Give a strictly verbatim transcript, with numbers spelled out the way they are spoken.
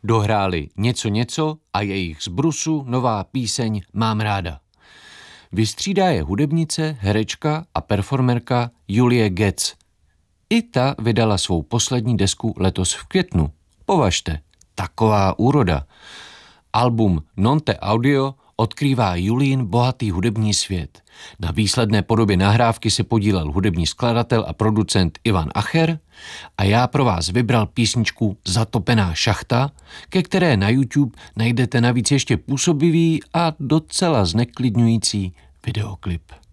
Dohráli Něco něco a jejich z Brusu nová píseň Mám ráda. Vystřídá je hudebnice, herečka a performerka Julie Getz. I ta vydala svou poslední desku letos v květnu. Považte, taková úroda. Album Non te audio odkrývá Julín bohatý hudební svět. Na výsledné podobě nahrávky se podílel hudební skladatel a producent Ivan Acher a já pro vás vybral písničku Zatopená šachta, ke které na YouTube najdete navíc ještě působivý a docela zneklidňující videoklip.